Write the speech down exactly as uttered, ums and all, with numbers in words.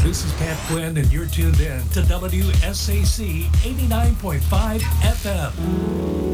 This is Pat Quinn, and you're tuned in to W S A C eighty-nine point five F M.